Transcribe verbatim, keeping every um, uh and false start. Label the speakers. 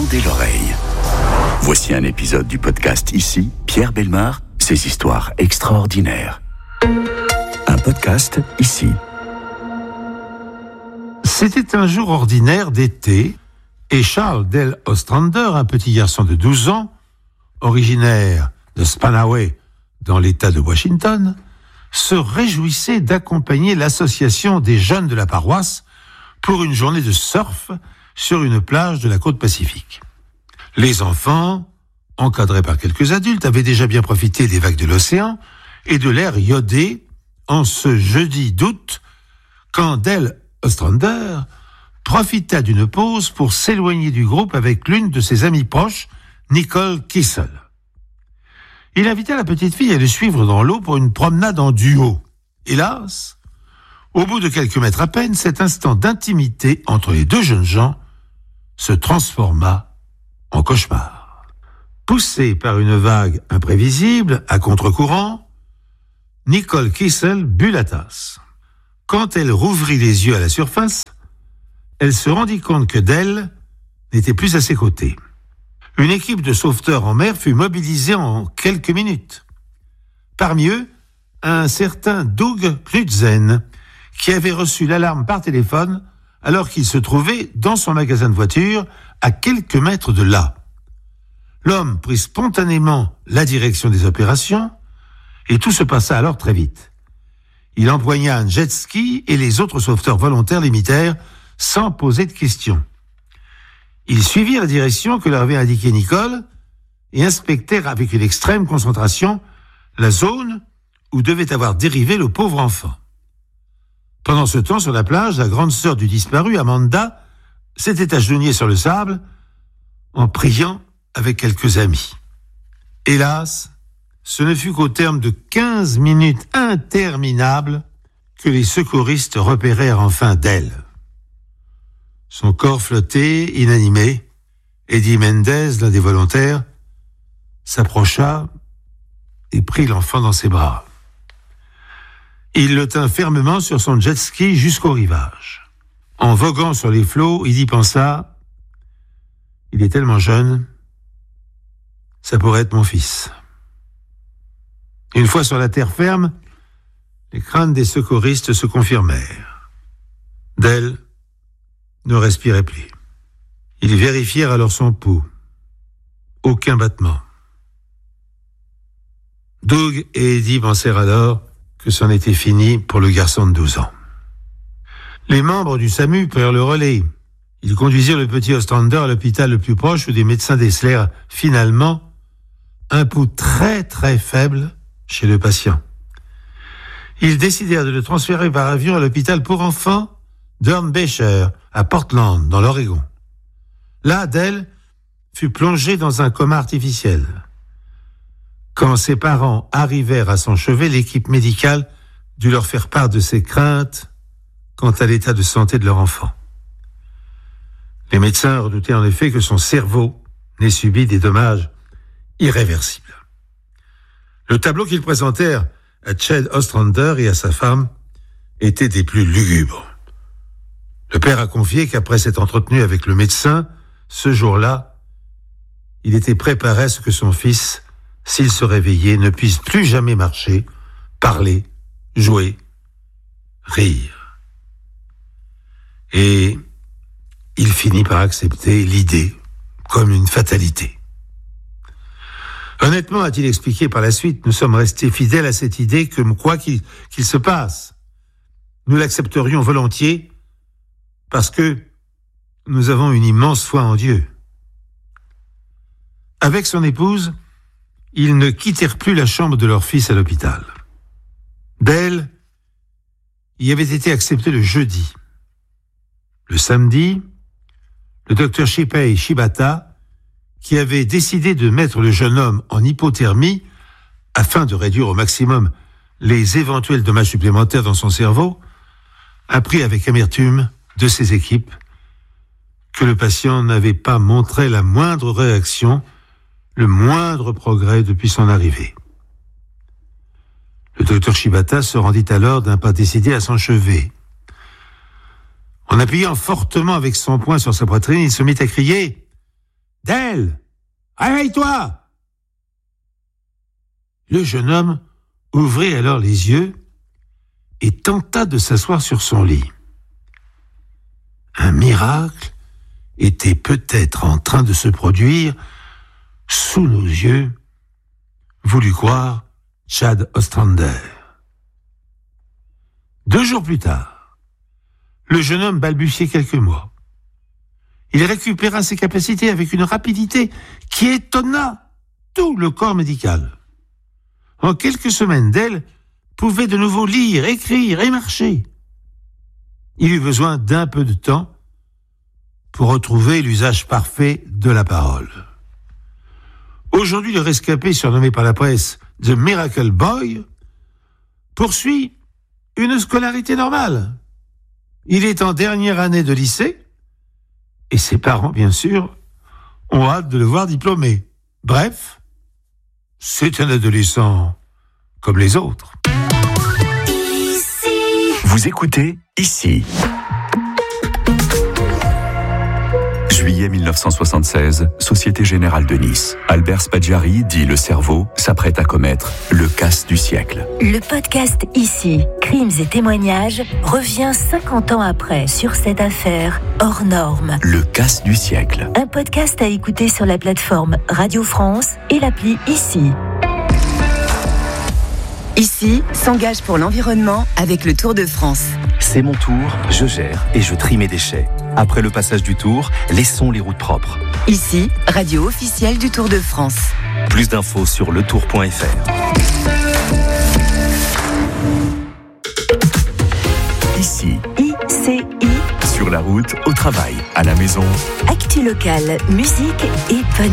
Speaker 1: Tendez l'oreille. Voici un épisode du podcast Ici, Pierre Bellemare, ses histoires extraordinaires. Un podcast Ici.
Speaker 2: C'était un jour ordinaire d'été et Charles Dell Ostrander, un petit garçon de douze ans, originaire de Spanaway dans l'État de Washington, se réjouissait d'accompagner l'association des jeunes de la paroisse pour une journée de surf sur une plage de la côte Pacifique. Les enfants, encadrés par quelques adultes, avaient déjà bien profité des vagues de l'océan et de l'air iodé en ce jeudi d'août, quand Dell Ostrander profita d'une pause pour s'éloigner du groupe avec l'une de ses amies proches, Nicole Kissel. Il invita la petite fille à le suivre dans l'eau pour une promenade en duo. Hélas, au bout de quelques mètres à peine, cet instant d'intimité entre les deux jeunes gens se transforma en cauchemar. Poussée par une vague imprévisible, à contre-courant, Nicole Kissel but la tasse. Quand elle rouvrit les yeux à la surface, elle se rendit compte que Dell n'était plus à ses côtés. Une équipe de sauveteurs en mer fut mobilisée en quelques minutes. Parmi eux, un certain Doug Knudsen, qui avait reçu l'alarme par téléphone alors qu'il se trouvait dans son magasin de voitures à quelques mètres de là. L'homme prit spontanément la direction des opérations et tout se passa alors très vite. Il empoigna un jet ski et les autres sauveteurs volontaires l'imitèrent sans poser de questions. Ils suivirent la direction que leur avait indiquée Nicole et inspectèrent avec une extrême concentration la zone où devait avoir dérivé le pauvre enfant. Pendant ce temps, sur la plage, la grande sœur du disparu, Amanda, s'était agenouillée sur le sable en priant avec quelques amis. Hélas, ce ne fut qu'au terme de quinze minutes interminables que les secouristes repérèrent enfin Dell. Son corps flottait, inanimé. Eddie Mendez, l'un des volontaires, s'approcha et prit l'enfant dans ses bras. Il le tint fermement sur son jet ski jusqu'au rivage. En voguant sur les flots, il y pensa « Il est tellement jeune, ça pourrait être mon fils. » Une fois sur la terre ferme, les craintes des secouristes se confirmèrent. Dell ne respirait plus. Ils vérifièrent alors son pouls. Aucun battement. Doug et Eddie pensèrent alors que c'en était fini pour le garçon de douze ans. Les membres du SAMU prirent le relais. Ils conduisirent le petit Ostrander à l'hôpital le plus proche où des médecins décelèrent finalement un pouls très très faible chez le patient. Ils décidèrent de le transférer par avion à l'hôpital pour enfants d'Hornbecher, à Portland, dans l'Oregon. Là, Dell fut plongé dans un coma artificiel. Quand ses parents arrivèrent à son chevet, l'équipe médicale dut leur faire part de ses craintes quant à l'état de santé de leur enfant. Les médecins redoutaient en effet que son cerveau n'ait subi des dommages irréversibles. Le tableau qu'ils présentèrent à Ched Ostrander et à sa femme était des plus lugubres. Le père a confié qu'après s'être entretenu avec le médecin, ce jour-là, il était préparé à ce que son fils, s'il se réveillait, ne puisse plus jamais marcher, parler, jouer, rire. Et il finit par accepter l'idée comme une fatalité. Honnêtement, a-t-il expliqué par la suite, nous sommes restés fidèles à cette idée que, quoi qu'il, qu'il se passe, nous l'accepterions volontiers parce que nous avons une immense foi en Dieu. Avec son épouse, ils ne quittèrent plus la chambre de leur fils à l'hôpital. Dell y avait été accepté le jeudi. Le samedi, le docteur Shipei Shibata, qui avait décidé de mettre le jeune homme en hypothermie afin de réduire au maximum les éventuels dommages supplémentaires dans son cerveau, apprit avec amertume de ses équipes que le patient n'avait pas montré la moindre réaction, le moindre progrès depuis son arrivée. Le docteur Shibata se rendit alors d'un pas décidé à son chevet. En appuyant fortement avec son poing sur sa poitrine, il se mit à crier Del, réveille-toi !» Le jeune homme ouvrit alors les yeux et tenta de s'asseoir sur son lit. Un miracle était peut-être en train de se produire sous nos yeux, voulut croire Chad Ostrander. Deux jours plus tard, le jeune homme balbutiait quelques mots. Il récupéra ses capacités avec une rapidité qui étonna tout le corps médical. En quelques semaines, Del pouvait de nouveau lire, écrire et marcher. Il eut besoin d'un peu de temps pour retrouver l'usage parfait de la parole. Aujourd'hui, le rescapé, surnommé par la presse The Miracle Boy, poursuit une scolarité normale. Il est en dernière année de lycée et ses parents, bien sûr, ont hâte de le voir diplômé. Bref, c'est un adolescent comme les autres.
Speaker 1: Vous écoutez Ici. Juillet mille neuf cent soixante-seize, Société Générale de Nice. Albert Spaggiari, dit le cerveau, s'apprête à commettre le casse du siècle.
Speaker 3: Le podcast Ici, crimes et témoignages, revient cinquante ans après sur cette affaire hors norme.
Speaker 1: Le casse du siècle.
Speaker 3: Un podcast à écouter sur la plateforme Radio France et l'appli Ici.
Speaker 4: Ici s'engage pour l'environnement avec le Tour de France.
Speaker 5: C'est mon tour, je gère et je trie mes déchets. Après le passage du Tour, laissons les routes propres.
Speaker 4: Ici, radio officielle du Tour de France.
Speaker 5: Plus d'infos sur le tour point f r.
Speaker 1: Ici.
Speaker 3: I C I.
Speaker 1: Sur la route, au travail, à la maison.
Speaker 3: Actu locale, musique et bonne